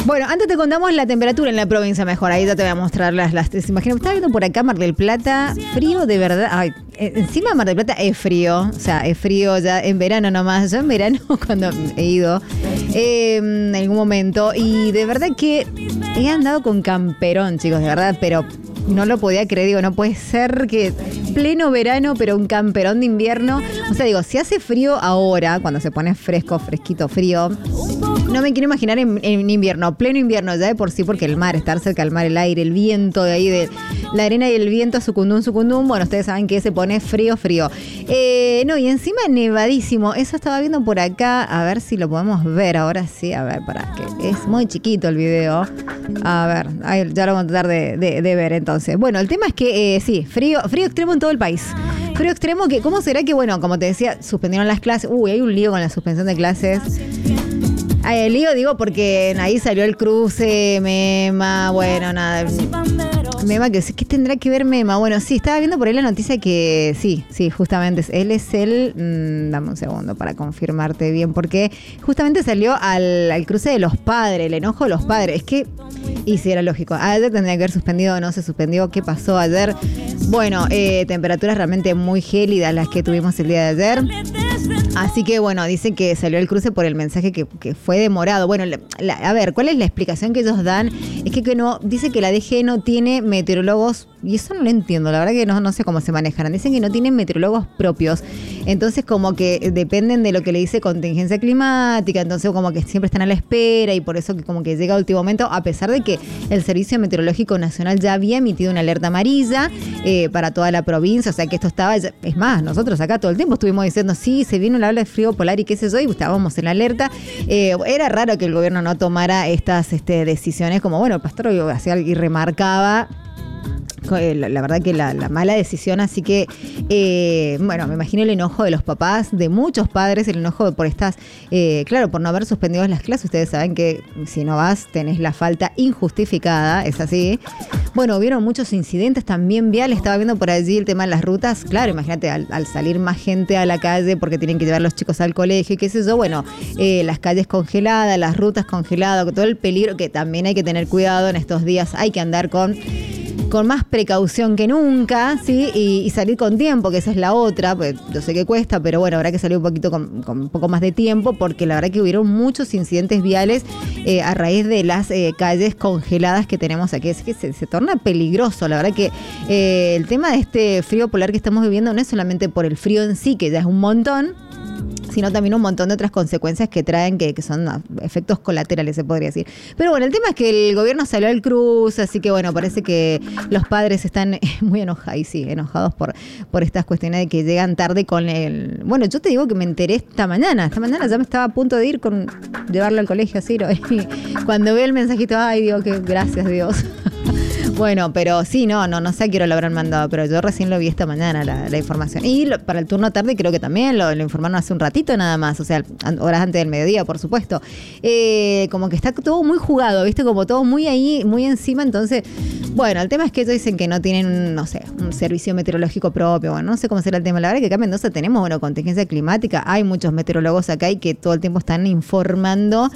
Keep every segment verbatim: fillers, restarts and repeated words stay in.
Bueno, antes te contamos la temperatura en la provincia mejor. Ahí ya te voy a mostrar las... las imagino, estaba viendo por acá Mar del Plata, frío de verdad. Ay, encima Mar del Plata es frío. O sea, es frío ya en verano nomás. Yo en verano cuando he ido eh, en algún momento. Y de verdad que he andado con camperón, chicos, de verdad. Pero no lo podía creer. Digo, no puede ser que pleno verano, pero un camperón de invierno. O sea, digo, si hace frío ahora, cuando se pone fresco, fresquito, frío... No me quiero imaginar en, en invierno, pleno invierno ya de por sí, porque el mar, estar cerca del mar, el aire, el viento de ahí, de la arena y el viento, sucundún, sucundún, bueno, ustedes saben que se pone frío, frío. Eh, no, y encima nevadísimo, eso estaba viendo por acá, a ver si lo podemos ver, ahora sí, a ver, para que es muy chiquito el video. A ver, ahí, ya lo vamos a tratar de, de, de ver entonces. Bueno, el tema es que eh, sí, frío, frío extremo en todo el país. Frío extremo que, ¿cómo será que, bueno, como te decía, suspendieron las clases? Uy, hay un lío con la suspensión de clases. Ay, el lío digo porque ahí salió el cruce, Mema, bueno, nada. Mema, ¿qué, ¿qué tendrá que ver Mema? Bueno, sí, estaba viendo por ahí la noticia que sí, sí, justamente, él es el, mmm, dame un segundo para confirmarte bien, porque justamente salió al, al cruce de los padres, el enojo de los padres. Es que, y sí, era lógico, ayer tendría que haber suspendido, no se suspendió, ¿qué pasó ayer? Bueno, eh, temperaturas realmente muy gélidas las que tuvimos el día de ayer. Así que, bueno, dicen que salió el cruce por el mensaje que, que fue demorado. Bueno, la, la, a ver, ¿cuál es la explicación que ellos dan? Es que, que no, dice que la D G no tiene meteorólogos, y eso no lo entiendo, la verdad que no, no sé cómo se manejan. Dicen que no tienen meteorólogos propios, entonces como que dependen de lo que le dice contingencia climática, entonces como que siempre están a la espera y por eso que como que llega a último momento, a pesar de que el Servicio Meteorológico Nacional ya había emitido una alerta amarilla eh, para toda la provincia, o sea que esto estaba, ya, es más, nosotros acá todo el tiempo estuvimos diciendo, sí, se viene una ola de frío polar y qué sé yo, y estábamos en la alerta. Eh, era raro que el gobierno no tomara estas este, decisiones, como bueno, el pastor hacía y remarcaba La, la verdad que la, la mala decisión, así que eh, bueno, me imagino el enojo de los papás, de muchos padres, el enojo por estas, eh, claro, por no haber suspendido las clases. Ustedes saben que si no vas tenés la falta injustificada, es así. Bueno, hubieron muchos incidentes también viales, estaba viendo por allí el tema de las rutas, claro, imagínate, al, al salir más gente a la calle porque tienen que llevar los chicos al colegio y qué sé yo, bueno, eh, las calles congeladas, las rutas congeladas, todo el peligro que también hay que tener cuidado en estos días, hay que andar con... con más precaución que nunca, ¿sí? Y, y salir con tiempo, que esa es la otra, pues yo sé que cuesta, pero bueno, habrá que salir un poquito con, con un poco más de tiempo, porque la verdad que hubieron muchos incidentes viales eh, a raíz de las eh, calles congeladas que tenemos aquí. Es que se, se torna peligroso, la verdad que eh, el tema de este frío polar que estamos viviendo no es solamente por el frío en sí, que ya es un montón, sino también un montón de otras consecuencias que traen, que, que son efectos colaterales, se podría decir. Pero bueno, el tema es que el gobierno salió al cruce, así que bueno, parece que los padres están muy enojados, y sí, enojados por, por estas cuestiones de que llegan tarde con el... Bueno, yo te digo que me enteré esta mañana, esta mañana ya me estaba a punto de ir con llevarlo al colegio a Ciro, y cuando veo el mensajito, ay, digo que gracias Dios. Bueno, pero sí, no, no, no sé a qué hora lo habrán mandado, pero yo recién lo vi esta mañana, la, la información. Y lo, para el turno tarde creo que también lo, lo informaron hace un ratito nada más, o sea, horas antes del mediodía, por supuesto. Eh, como que está todo muy jugado, ¿viste? Como todo muy ahí, muy encima, entonces... Bueno, el tema es que ellos dicen que no tienen, no sé, un servicio meteorológico propio, bueno, no sé cómo será el tema. La verdad es que acá en Mendoza tenemos, bueno, contingencia climática, hay muchos meteorólogos acá y que todo el tiempo están informando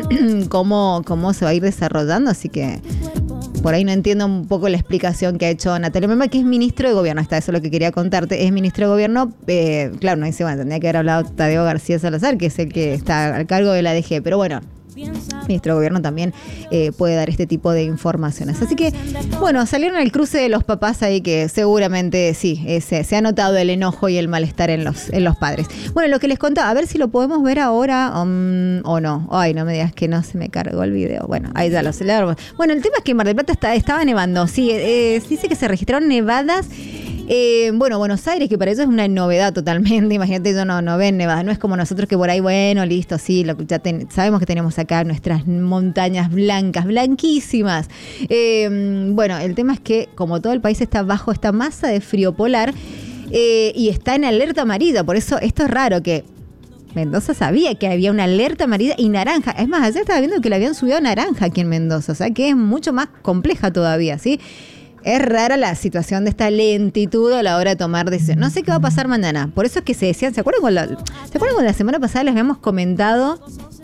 cómo, cómo se va a ir desarrollando, así que... Por ahí no entiendo un poco la explicación que ha hecho Natalia Mema, que es ministro de Gobierno. Está, eso es lo que quería contarte. Es ministro de Gobierno. Eh, claro, no dice, bueno, tendría que haber hablado Tadeo García Salazar, que es el que está al cargo de la D G. Pero bueno, ministro de Gobierno también eh, puede dar este tipo de informaciones. Así que, bueno, salieron al cruce de los papás ahí que seguramente sí, eh, se, se ha notado el enojo y el malestar en los, en los padres. Bueno, lo que les contaba, a ver si lo podemos ver ahora um, o no. Ay, no me digas que no se me cargó el video. Bueno, ahí ya lo celebramos. Bueno, el tema es que en Mar del Plata está, estaba nevando. Sí, eh, dice que se registraron nevadas. Eh, bueno, Buenos Aires, que para ellos es una novedad totalmente. Imagínate, ellos no, no ven nevadas. No es como nosotros que por ahí, bueno, listo, sí, lo, ya ten, sabemos que tenemos acá nuestras montañas blancas, blanquísimas. Eh, bueno, el tema es que como todo el país está bajo esta masa de frío polar eh, y está en alerta amarilla, por eso esto es raro que... Mendoza sabía que había una alerta amarilla y naranja. Es más, ayer estaba viendo que le habían subido a naranja aquí en Mendoza, o sea que es mucho más compleja todavía, ¿sí? Es rara la situación de esta lentitud a la hora de tomar decisiones. No sé qué va a pasar mañana. Por eso es que se decían, ¿se acuerdan cuando la, ¿se acuerdan cuando la semana pasada les habíamos comentado?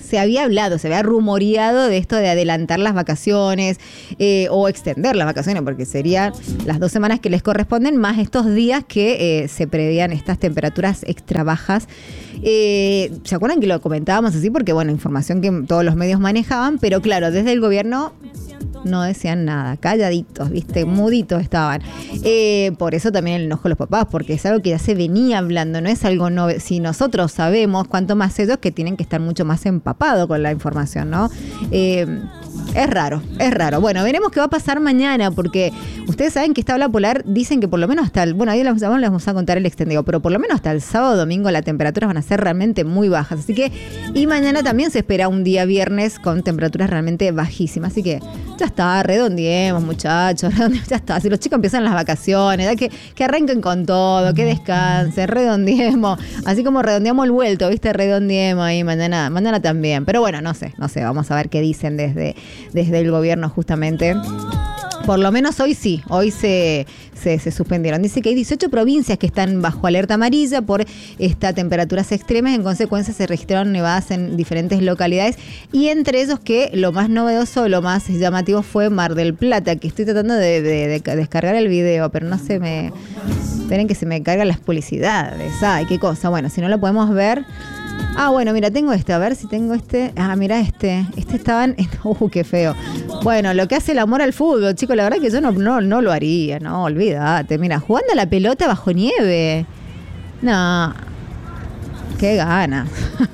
se había hablado, se había rumoreado de esto de adelantar las vacaciones eh, o extender las vacaciones, porque serían las dos semanas que les corresponden, más estos días que eh, se preveían estas temperaturas extra bajas. Eh, ¿Se acuerdan que lo comentábamos así? Porque, bueno, información que todos los medios manejaban, pero claro, desde el gobierno no decían nada, calladitos, viste, muditos estaban. Eh, por eso también el enojo de los papás, porque es algo que ya se venía hablando, no es algo nuevo. Si nosotros sabemos, cuánto más ellos, que tienen que estar mucho más empapados con la información, ¿no? Eh, es raro, es raro. Bueno, veremos qué va a pasar mañana, porque ustedes saben que esta ola polar, dicen que por lo menos hasta el, bueno, ahí les vamos a contar el extendido, pero por lo menos hasta el sábado, domingo, las temperaturas van a ser realmente muy bajas. Así que, y mañana también se espera un día viernes con temperaturas realmente bajísimas. Así que ya está, redondeemos, muchachos, redondeemos, ya está. Si los chicos empiezan las vacaciones, ¿da? Que, que arranquen con todo, que descansen, redondeemos. Así como redondeamos el vuelto, ¿viste? Redondeemos ahí mañana, mañana también. Pero bueno, no sé, no sé, vamos a ver qué dicen desde, desde el gobierno justamente. Por lo menos hoy sí, hoy se, se, se suspendieron. Dice que hay dieciocho provincias que están bajo alerta amarilla por estas temperaturas extremas. En consecuencia se registraron nevadas en diferentes localidades y entre ellos que lo más novedoso, lo más llamativo fue Mar del Plata, que estoy tratando de, de, de descargar el video, pero no se me... Esperen que se me cargan las publicidades. Ay, qué cosa. Bueno, si no lo podemos ver... Ah, bueno, mira, tengo este, a ver si tengo este. Ah, mira este. Este estaban. Uh, qué feo. Bueno, lo que hace el amor al fútbol, chicos, la verdad que yo no, no, no lo haría, no, olvídate. Mira, jugando a la pelota bajo nieve. No. Qué gana.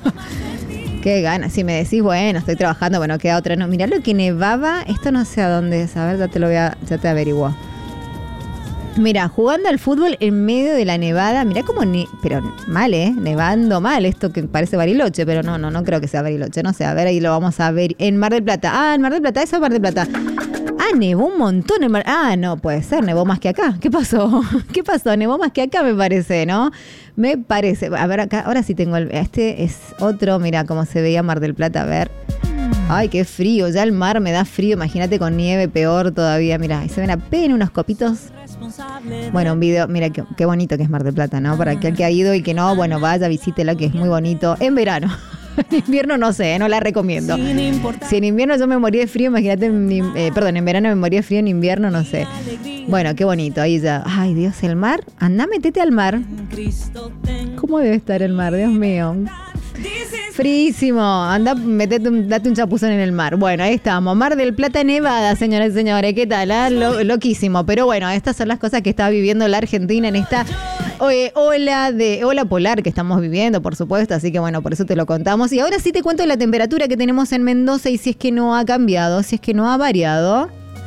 Qué gana. Si me decís, bueno, estoy trabajando, bueno, queda otra. No, mirá lo que nevaba. Esto no sé a dónde es. A ver, ya te lo voy a. Ya te averiguo. Mira, jugando al fútbol en medio de la nevada, mirá cómo, ne- pero mal, ¿eh? Nevando mal, esto que parece Bariloche, pero no, no, no creo que sea Bariloche, no sé, a ver, ahí lo vamos a ver en Mar del Plata. Ah, en Mar del Plata, eso es Mar del Plata. Ah, nevó un montón en Mar... Ah, no, puede ser, nevó más que acá. ¿Qué pasó? ¿Qué pasó? Nevó más que acá, me parece, ¿no? Me parece. A ver, acá, ahora sí tengo el... Este es otro, mira cómo se veía Mar del Plata, a ver... Ay, qué frío, ya el mar me da frío, imagínate con nieve, peor todavía. Mira, ahí se ven apenas unos copitos. Bueno, un video, mira qué, qué bonito que es Mar del Plata, ¿no? Para aquel que ha ido y que no, bueno, vaya, visítela, que es muy bonito. En verano. En invierno no sé, no la recomiendo. Si en invierno yo me moría de frío, imagínate, en, eh, perdón, en verano me moría de frío, en invierno no sé. Bueno, qué bonito, ahí ya. Ay, Dios, el mar, anda, metete al mar. ¿Cómo debe estar el mar? Dios mío. Frísimo, anda, metete un, date un chapuzón en el mar. Bueno, ahí estamos, Mar del Plata nevada, señoras y señores, ¿qué tal? Ah? Lo, loquísimo, pero bueno, estas son las cosas que está viviendo la Argentina en esta eh, ola de ola polar que estamos viviendo, por supuesto, así que bueno, por eso te lo contamos. Y ahora sí te cuento la temperatura que tenemos en Mendoza y si es que no ha cambiado, si es que no ha variado.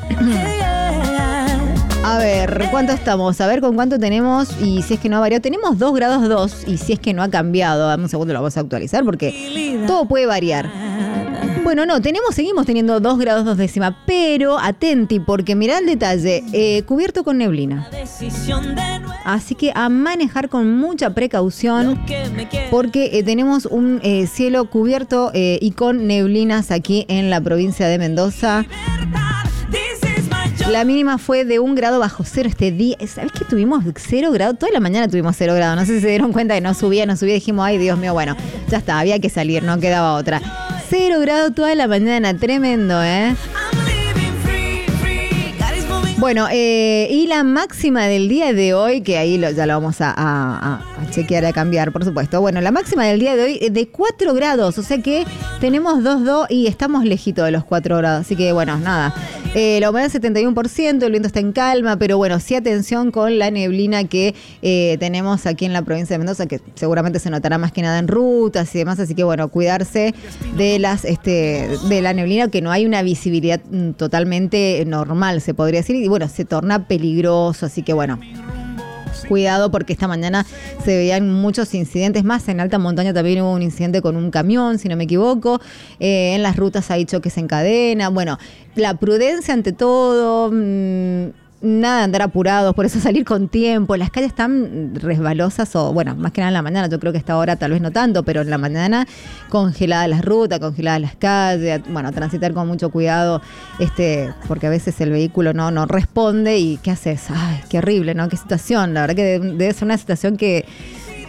A ver, ¿cuánto estamos? A ver con cuánto tenemos y si es que no ha variado. Tenemos dos grados dos y si es que no ha cambiado. Dame un segundo, lo vamos a actualizar porque todo puede variar. Bueno, no, tenemos, seguimos teniendo dos grados dos décimas, pero atenti porque mirá el detalle, eh, cubierto con neblina. Así que a manejar con mucha precaución porque eh, tenemos un eh, cielo cubierto eh, y con neblinas aquí en la provincia de Mendoza. La mínima fue de un grado bajo cero este día. ¿Sabes que tuvimos cero grado? Toda la mañana tuvimos cero grado. No sé si se dieron cuenta que no subía, no subía. Dijimos, ay, Dios mío, bueno, ya está, había que salir, no quedaba otra. Cero grado toda la mañana, tremendo, ¿eh? Bueno, eh, y la máxima del día de hoy, que ahí lo, ya lo vamos a, a, a chequear, a cambiar, por supuesto. Bueno, la máxima del día de hoy es de cuatro grados, o sea que tenemos dos, dos y estamos lejitos de los cuatro grados. Así que, bueno, nada. Eh, la humedad setenta y uno por ciento, el viento está en calma, pero bueno, sí atención con la neblina que eh, tenemos aquí en la provincia de Mendoza, que seguramente se notará más que nada en rutas y demás, así que bueno, cuidarse de las este de la neblina, que no hay una visibilidad totalmente normal, se podría decir, y bueno, se torna peligroso, así que bueno, cuidado porque esta mañana se veían muchos incidentes más. En alta montaña también hubo un incidente con un camión, si no me equivoco. Eh, en las rutas hay choques en cadena. Bueno, la prudencia ante todo. Mmm, nada de andar apurados, por eso salir con tiempo. Las calles están resbalosas, o bueno, más que nada en la mañana, yo creo que a esta hora tal vez no tanto, pero en la mañana congeladas las rutas, congeladas las calles, bueno, transitar con mucho cuidado, este, porque a veces el vehículo no, no responde y ¿qué haces? Ay, qué horrible, ¿no? Qué situación, la verdad que debe ser una situación que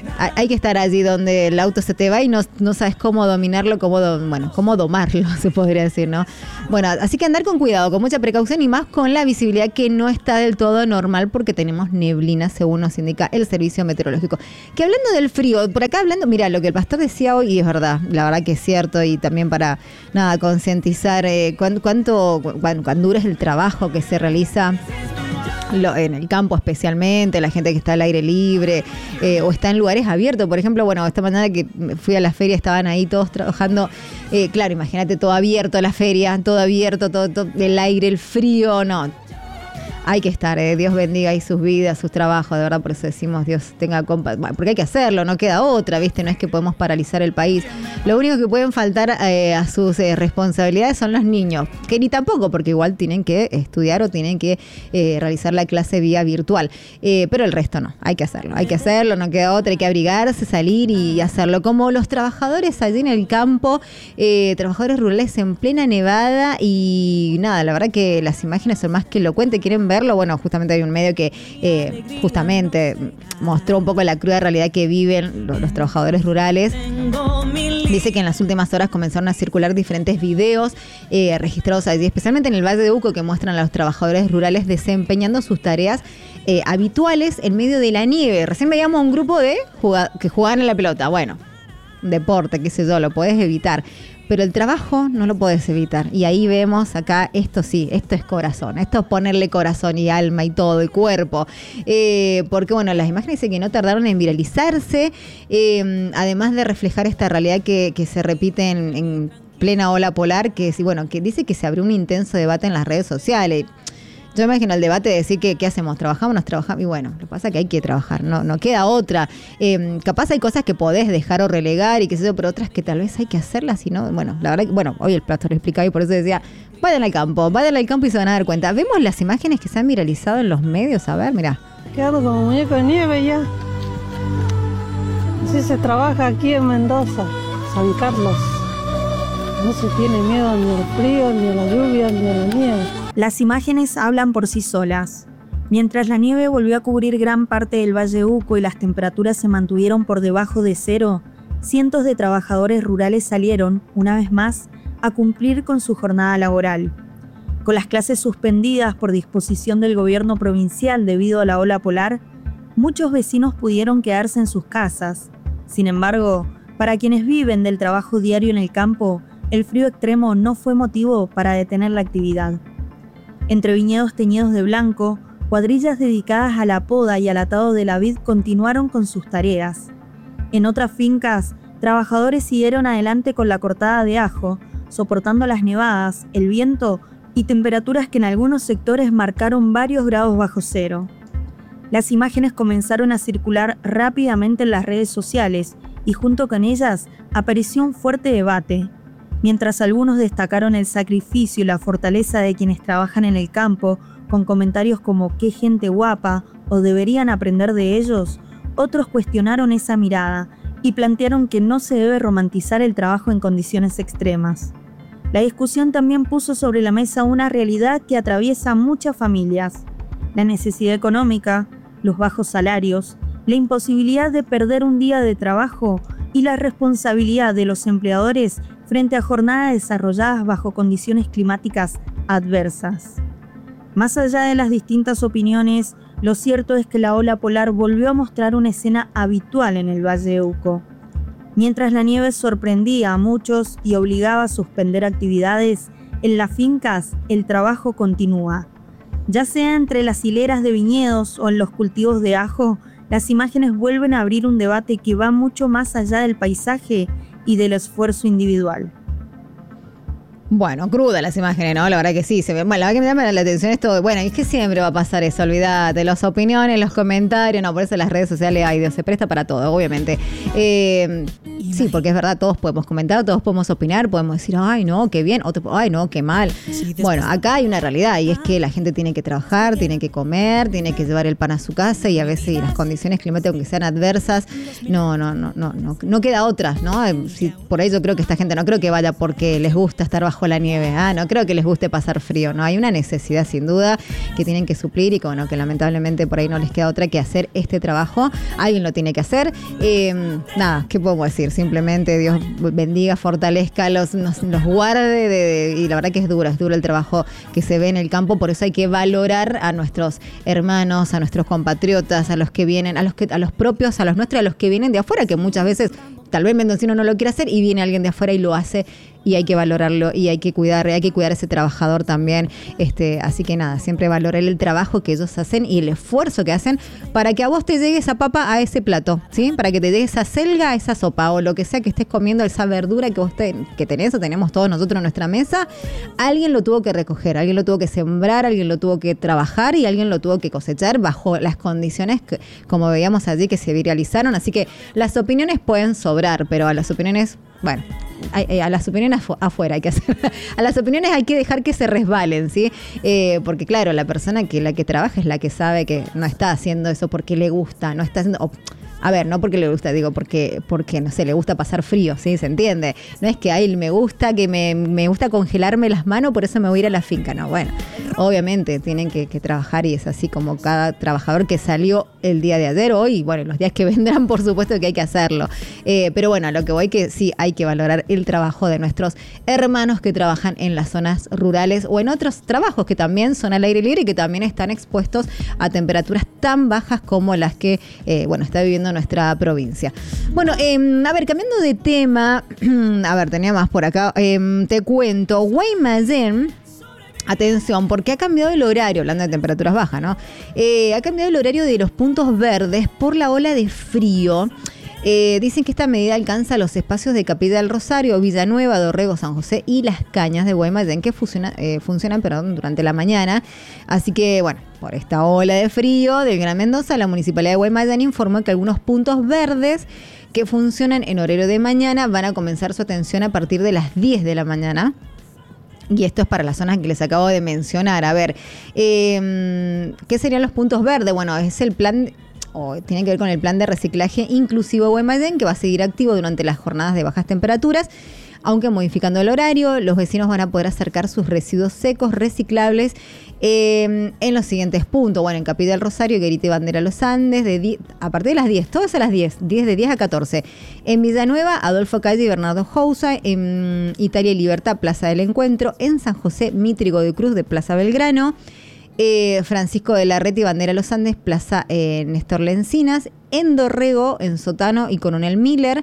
hay que estar allí donde el auto se te va y no, no sabes cómo dominarlo, cómo, do, bueno, cómo domarlo, se podría decir, ¿no? Bueno, así que andar con cuidado, con mucha precaución y más con la visibilidad que no está del todo normal porque tenemos neblina, según nos indica el servicio meteorológico. Que hablando del frío, por acá hablando, mira, lo que el pastor decía hoy, y es verdad, la verdad que es cierto, y también para, nada, concientizar eh, cuánto, cuánto, cuán, cuán duro es el trabajo que se realiza Lo, en el campo especialmente, la gente que está al aire libre eh, o está en lugares abiertos. Por ejemplo, bueno, esta mañana que fui a la feria estaban ahí todos trabajando, eh, claro, imagínate todo abierto la feria, todo abierto, todo, todo el aire, el frío, no. Hay que estar, eh. Dios bendiga ahí sus vidas, sus trabajos, de verdad, por eso decimos Dios tenga compa, porque hay que hacerlo, no queda otra, ¿viste? No es que podemos paralizar el país. Lo único que pueden faltar eh, a sus eh, responsabilidades son los niños, que ni tampoco, porque igual tienen que estudiar o tienen que eh, realizar la clase vía virtual, eh, pero el resto no, hay que hacerlo, hay que hacerlo, no queda otra, hay que abrigarse, salir y hacerlo, como los trabajadores allí en el campo, eh, trabajadores rurales en plena nevada y nada, la verdad que las imágenes son más que elocuentes, quieren ver verlo. Bueno, justamente hay un medio que eh, justamente mostró un poco la cruda realidad que viven los, los trabajadores rurales. Dice que en las últimas horas comenzaron a circular diferentes videos eh, registrados allí, especialmente en el Valle de Uco, que muestran a los trabajadores rurales desempeñando sus tareas eh, habituales en medio de la nieve. Recién veíamos un grupo de jugad- que jugaban a la pelota. Bueno, deporte, qué sé yo, lo podés evitar. Pero el trabajo no lo podés evitar. Y ahí vemos acá, esto sí, esto es corazón. Esto es ponerle corazón y alma y todo, y cuerpo. Eh, porque, bueno, las imágenes dicen que no tardaron en viralizarse. Eh, además de reflejar esta realidad que, que se repite en, en plena ola polar, que, bueno, que dice que se abrió un intenso debate en las redes sociales. Yo me imagino el debate de decir que qué hacemos, trabajamos, nos trabajamos, y bueno, lo que pasa es que hay que trabajar, no, no queda otra. Eh, capaz hay cosas que podés dejar o relegar y qué sé yo, pero otras que tal vez hay que hacerlas y no, bueno, la verdad que, bueno, hoy el pastor lo explicaba y por eso decía, vayan al campo, vayan al campo y se van a dar cuenta. Vemos las imágenes que se han viralizado en los medios, a ver, mirá. Quedado como muñeco de nieve ya. Así se trabaja aquí en Mendoza, San Carlos. No se tiene miedo ni al frío, ni a la lluvia, ni a la nieve. Las imágenes hablan por sí solas. Mientras la nieve volvió a cubrir gran parte del Valle Uco y las temperaturas se mantuvieron por debajo de cero, cientos de trabajadores rurales salieron, una vez más, a cumplir con su jornada laboral. Con las clases suspendidas por disposición del gobierno provincial debido a la ola polar, muchos vecinos pudieron quedarse en sus casas. Sin embargo, para quienes viven del trabajo diario en el campo, el frío extremo no fue motivo para detener la actividad. Entre viñedos teñidos de blanco, cuadrillas dedicadas a la poda y al atado de la vid continuaron con sus tareas. En otras fincas, trabajadores siguieron adelante con la cortada de ajo, soportando las nevadas, el viento y temperaturas que en algunos sectores marcaron varios grados bajo cero. Las imágenes comenzaron a circular rápidamente en las redes sociales y junto con ellas apareció un fuerte debate. Mientras algunos destacaron el sacrificio y la fortaleza de quienes trabajan en el campo, con comentarios como «qué gente guapa» o «deberían aprender de ellos», otros cuestionaron esa mirada y plantearon que no se debe romantizar el trabajo en condiciones extremas. La discusión también puso sobre la mesa una realidad que atraviesa a muchas familias: la necesidad económica, los bajos salarios, la imposibilidad de perder un día de trabajo y la responsabilidad de los empleadores frente a jornadas desarrolladas bajo condiciones climáticas adversas. Más allá de las distintas opiniones, lo cierto es que la ola polar volvió a mostrar una escena habitual en el Valle de Uco. Mientras la nieve sorprendía a muchos y obligaba a suspender actividades, en las fincas el trabajo continúa. Ya sea entre las hileras de viñedos o en los cultivos de ajo, las imágenes vuelven a abrir un debate que va mucho más allá del paisaje y del esfuerzo individual. Bueno, crudas las imágenes, ¿no? La verdad que sí. Se ve, bueno, la verdad que me llama la atención esto. Bueno, es que siempre va a pasar eso, olvídate. Las opiniones, los comentarios, no, por eso las redes sociales, ay Dios, se presta para todo, obviamente. Eh, sí, porque es verdad, todos podemos comentar, todos podemos opinar, podemos decir, ay no, qué bien, otro, ay no, qué mal. Bueno, acá hay una realidad y es que la gente tiene que trabajar, tiene que comer, tiene que llevar el pan a su casa y a veces y las condiciones climáticas, aunque sean adversas, no, no, no, no, no, no queda otra, ¿no? Si, por ahí yo creo que esta gente no creo que vaya porque les gusta estar bajo bajo la nieve. Ah, no creo que les guste pasar frío, ¿no? Hay una necesidad sin duda que tienen que suplir y que, bueno, que lamentablemente por ahí no les queda otra que hacer este trabajo. Alguien lo tiene que hacer. Eh, nada, ¿qué podemos decir? Simplemente Dios bendiga, fortalezca, los, nos, los guarde de, de, y la verdad que es duro, es duro el trabajo que se ve en el campo, por eso hay que valorar a nuestros hermanos, a nuestros compatriotas, a los que vienen, a los que, a los propios, a los nuestros, a los que vienen de afuera, que muchas veces tal vez mendocino no lo quiere hacer y viene alguien de afuera y lo hace, y hay que valorarlo y hay que cuidar, hay que cuidar a ese trabajador también. Este, así que nada, siempre valorar el trabajo que ellos hacen y el esfuerzo que hacen para que a vos te llegue esa papa a ese plato, ¿sí? Para que te llegue esa selga a esa sopa o lo que sea que estés comiendo, esa verdura que vos te, que tenés o tenemos todos nosotros en nuestra mesa. Alguien lo tuvo que recoger, alguien lo tuvo que sembrar, alguien lo tuvo que trabajar y alguien lo tuvo que cosechar bajo las condiciones que, como veíamos allí, que se viralizaron. Así que las opiniones pueden sobrar, pero a las opiniones, bueno, a, a las opiniones afuera hay que hacer, a las opiniones hay que dejar que se resbalen, ¿sí? Eh, porque claro, la persona que la que trabaja es la que sabe que no está haciendo eso porque le gusta, no está haciendo... Oh, a ver, no porque le gusta, digo, porque, porque no sé, le gusta pasar frío, ¿sí? ¿Se entiende? No es que a él me gusta, que me, me gusta congelarme las manos, por eso me voy a ir a la finca. No, bueno, obviamente tienen que, que trabajar y es así como cada trabajador que salió el día de ayer, hoy, bueno, los días que vendrán, por supuesto que hay que hacerlo. Eh, pero bueno, a lo que voy que sí hay que valorar el trabajo de nuestros hermanos que trabajan en las zonas rurales o en otros trabajos que también son al aire libre y que también están expuestos a temperaturas tan bajas como las que, eh, bueno, está viviendo nuestra provincia. Bueno, eh, a ver, cambiando de tema, a ver, tenía más por acá, eh, te cuento, Guaymallén, atención, porque ha cambiado el horario, hablando de temperaturas bajas, ¿no? Eh, ha cambiado el horario de los puntos verdes por la ola de frío. Eh, dicen que esta medida alcanza los espacios de Capilla del Rosario, Villanueva, Dorrego, San José y Las Cañas de Guaymallén, que funciona, eh, funcionan perdón, durante la mañana. Así que, bueno, por esta ola de frío del Gran Mendoza, la Municipalidad de Guaymallén informó que algunos puntos verdes que funcionan en horario de mañana van a comenzar su atención a partir de las diez de la mañana. Y esto es para las zonas que les acabo de mencionar. A ver, eh, ¿qué serían los puntos verdes? Bueno, es el plan... o tiene que ver con el plan de reciclaje inclusivo Guaymallén, que va a seguir activo durante las jornadas de bajas temperaturas, aunque modificando el horario, los vecinos van a poder acercar sus residuos secos reciclables eh, en los siguientes puntos. Bueno, en Capilla del Rosario, Guerita y Bandera Los Andes, de diez, a partir de las diez, todas a las diez, diez de diez a catorce. En Villanueva, Adolfo Calle y Bernardo Housa, en Italia y Libertad, Plaza del Encuentro, en San José, Mitrigo de Cruz de Plaza Belgrano, Eh, Francisco de Larreta y Bandera Los Andes, Plaza eh, Néstor Lencinas, en Dorrego, en Sotano y Coronel Miller,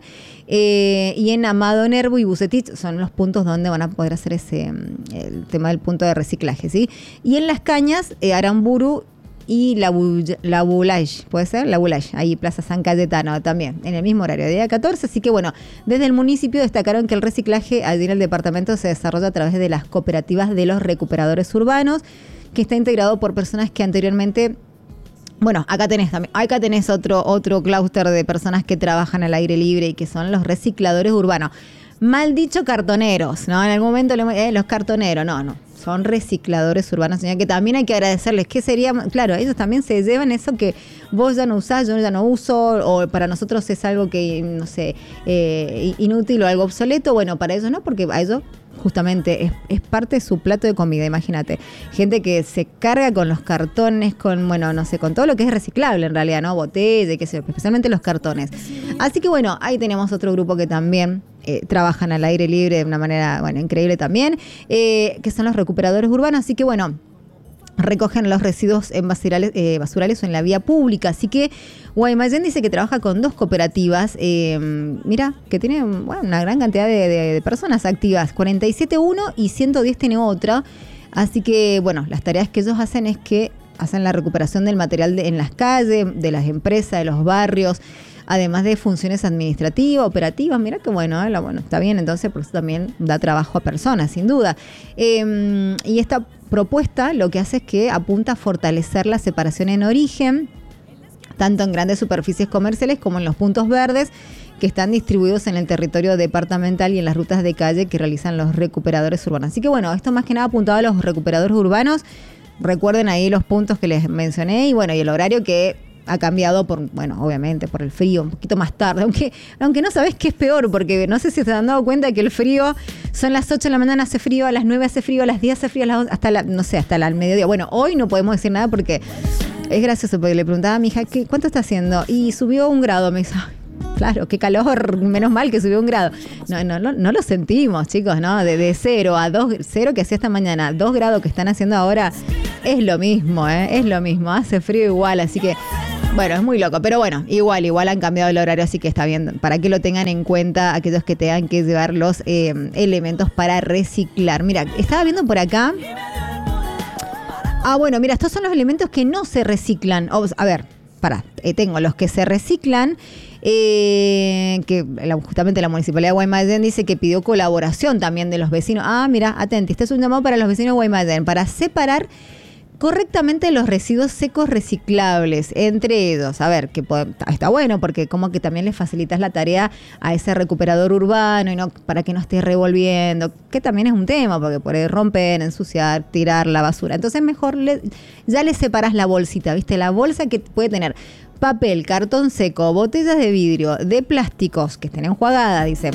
eh, y en Amado Nervo y Bucetich son los puntos donde van a poder hacer ese el tema del punto de reciclaje, ¿sí? Y en Las Cañas, eh, Aramburu y La, La Boulage, ¿puede ser? La Boulage, ahí Plaza San Cayetano también, en el mismo horario, de día catorce. Así que bueno, desde el municipio destacaron que el reciclaje allí en el departamento se desarrolla a través de las cooperativas de los recuperadores urbanos, que está integrado por personas que anteriormente, bueno, acá tenés también, acá tenés otro, otro clúster de personas que trabajan al aire libre y que son los recicladores urbanos. Mal dicho cartoneros, ¿no? En algún momento eh, los cartoneros, no, no, son recicladores urbanos, señor, que también hay que agradecerles. ¿Qué sería? Claro, ellos también se llevan eso que vos ya no usás, yo ya no uso, o para nosotros es algo que, no sé, eh, inútil o algo obsoleto. Bueno, para ellos no, porque a ellos justamente es, es parte de su plato de comida, imagínate. Gente que se carga con los cartones, con, bueno, no sé, con todo lo que es reciclable en realidad, ¿no? Botella, qué sé yo, especialmente los cartones. Así que bueno, ahí tenemos otro grupo que también eh, trabajan al aire libre de una manera, bueno, increíble también, eh, que son los recuperadores urbanos. Así que bueno, recogen los residuos en basurales, eh, basurales o en la vía pública. Así que Guaymallén dice que trabaja con dos cooperativas, eh, mira, que tienen bueno, una gran cantidad de, de, de personas activas, cuarenta y siete uno y ciento diez tiene otra. Así que bueno, las tareas que ellos hacen es que hacen la recuperación del material de, en las calles, de las empresas, de los barrios, además de funciones administrativas, operativas. Mira que bueno, ¿eh? bueno, está bien, entonces por eso también da trabajo a personas, sin duda. Eh, y esta propuesta lo que hace es que apunta a fortalecer la separación en origen, tanto en grandes superficies comerciales como en los puntos verdes que están distribuidos en el territorio departamental y en las rutas de calle que realizan los recuperadores urbanos. Así que bueno, esto más que nada apuntado a los recuperadores urbanos. Recuerden ahí los puntos que les mencioné y bueno, y el horario que ha cambiado por, bueno, obviamente por el frío, un poquito más tarde, aunque, aunque no sabés qué es peor, porque no sé si se han dado cuenta que el frío son las ocho de la mañana hace frío, a las nueve hace frío, a las diez hace frío, a las once, hasta la, no sé, hasta el mediodía. Bueno, hoy no podemos decir nada porque es gracioso, porque le preguntaba a mi hija, ¿qué, ¿cuánto está haciendo? Y subió un grado, me dice, claro, qué calor, menos mal que subió un grado. No, no, no, no lo sentimos, chicos, ¿no? De, de cero a dos, cero que hacía esta mañana, dos grados que están haciendo ahora, es lo mismo, ¿eh? Es lo mismo, hace frío igual, así que, bueno, es muy loco. Pero bueno, igual, igual han cambiado el horario, así que está bien, para que lo tengan en cuenta aquellos que tengan que llevar los eh, elementos para reciclar. Mira, estaba viendo por acá. Ah, bueno, mira, estos son los elementos que no se reciclan. Oh, a ver, pará, eh, tengo los que se reciclan. Eh, que la, justamente la Municipalidad de Guaymallén dice que pidió colaboración también de los vecinos. Ah, mira, atenti, este es un llamado para los vecinos de Guaymallén para separar correctamente los residuos secos reciclables entre ellos. A ver, que puede, está bueno porque como que también le facilitas la tarea a ese recuperador urbano y no para que no esté revolviendo, que también es un tema porque puede romper, ensuciar, tirar la basura. Entonces mejor le, ya le separas la bolsita, ¿viste? La bolsa que puede tener papel, cartón seco, botellas de vidrio, de plásticos que estén enjuagadas, dice,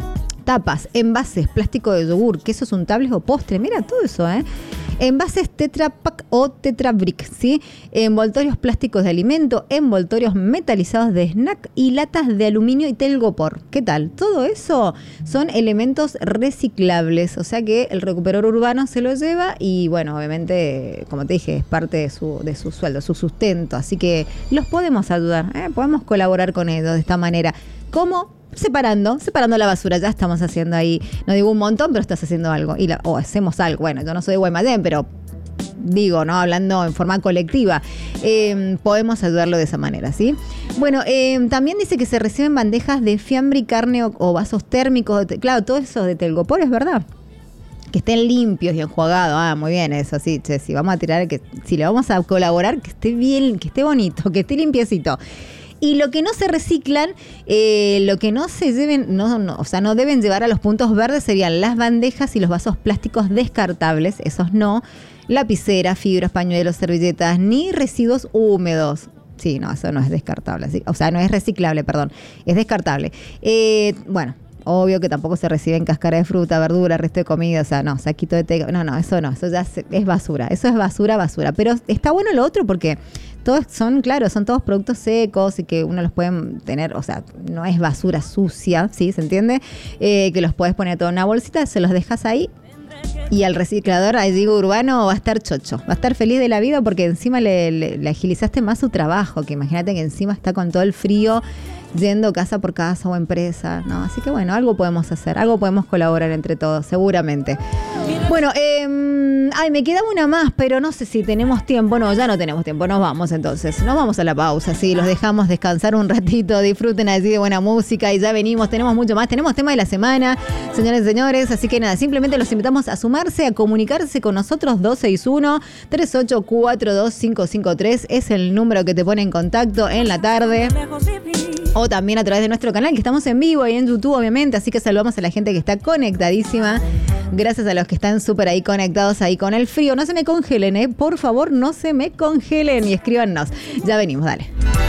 tapas, envases, plástico de yogur, quesos untables o postre. Mira todo eso, ¿eh? Envases Tetra Pak o Tetra Brick, ¿sí? Envoltorios plásticos de alimento, envoltorios metalizados de snack y latas de aluminio y telgopor. ¿Qué tal? Todo eso son elementos reciclables, o sea que el recuperador urbano se lo lleva y bueno, obviamente, como te dije, es parte de su, de su sueldo, su sustento, así que los podemos ayudar, ¿eh? Podemos colaborar con ellos de esta manera. ¿Cómo? Separando, separando la basura, ya estamos haciendo ahí, no digo un montón, pero estás haciendo algo, y la, o hacemos algo, bueno, yo no soy de Guaymallén, pero digo, ¿no? Hablando en forma colectiva, eh, podemos ayudarlo de esa manera, ¿sí? Bueno, eh, también dice que se reciben bandejas de fiambre y carne o, o vasos térmicos, de, claro, todo eso de telgopor, es verdad. Que estén limpios y enjuagados. Ah, muy bien, eso sí, che, si vamos a tirar, que si le vamos a colaborar, que esté bien, que esté bonito, que esté limpiecito. Y lo que no se reciclan, eh, lo que no se lleven, no, no, o sea, no deben llevar a los puntos verdes serían las bandejas y los vasos plásticos descartables, esos no, lapiceras, fibras, pañuelos, servilletas, ni residuos húmedos. Sí, no, eso no es descartable, ¿sí? O sea, no es reciclable, perdón, es descartable. Eh, bueno, obvio que tampoco se reciben cáscara de fruta, verdura, resto de comida, o sea, no, saquito de té, no, no, eso no, eso ya es basura, eso es basura, basura. Pero está bueno lo otro porque todos son, claro, son todos productos secos y que uno los puede tener, o sea, no es basura sucia, ¿sí? ¿Se entiende? Eh, que los puedes poner todo en una bolsita, se los dejas ahí y al reciclador, ahí digo, urbano, va a estar chocho, va a estar feliz de la vida porque encima le, le, le agilizaste más su trabajo, que imagínate que encima está con todo el frío yendo casa por casa o empresa, ¿no? Así que bueno, algo podemos hacer, algo podemos colaborar entre todos, seguramente. Bueno, eh, ay, me queda una más, pero no sé si tenemos tiempo. No, ya no tenemos tiempo, nos vamos entonces. Nos vamos a la pausa, sí, los dejamos descansar un ratito, disfruten allí de buena música y ya venimos, tenemos mucho más, tenemos tema de la semana, señores y señores, así que nada, simplemente los invitamos a sumarse, a comunicarse con nosotros, dos seis uno, tres ocho cuatro dos cinco cinco tres, es el número que te pone en contacto en la tarde. O también a través de nuestro canal, que estamos en vivo y en YouTube, obviamente. Así que saludamos a la gente que está conectadísima. Gracias a los que están súper ahí conectados ahí con el frío. No se me congelen, ¿eh? Por favor, no se me congelen y escríbanos. Ya venimos, dale.